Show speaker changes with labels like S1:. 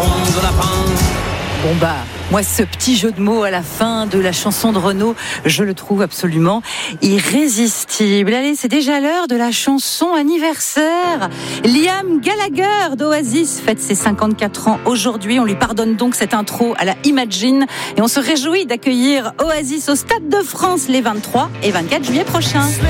S1: de lapin.
S2: Bon moi ce petit jeu de mots à la fin de la chanson de Renaud, je le trouve absolument irrésistible. Allez, c'est déjà l'heure de la chanson anniversaire. Liam Gallagher d'Oasis fête ses 54 ans aujourd'hui. On lui pardonne donc cette intro à la Imagine et on se réjouit d'accueillir Oasis au Stade de France les 23 et 24 juillet prochains.